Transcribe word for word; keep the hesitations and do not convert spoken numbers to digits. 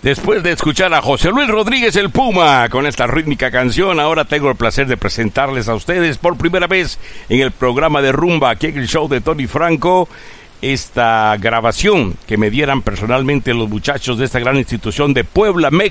Después de escuchar a José Luis Rodríguez el Puma con esta rítmica canción, ahora tengo el placer de presentarles a ustedes por primera vez en el programa de Rumba, aquí en el show de Tony Franco, esta grabación que me dieran personalmente los muchachos de esta gran institución de Puebla, México.